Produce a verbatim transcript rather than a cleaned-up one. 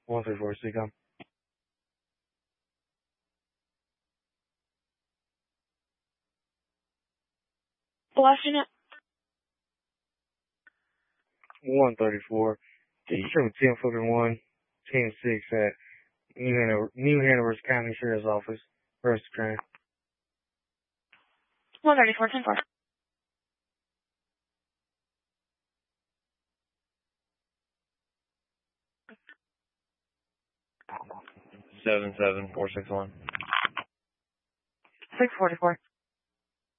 one three four, C COM. Washington. one thirty-four. You from ten fucking one, ten six at New Hanover, New Hanover's County Sheriff's Office. First train. one thirty-four, ten four. seven seven four six one. six forty-four.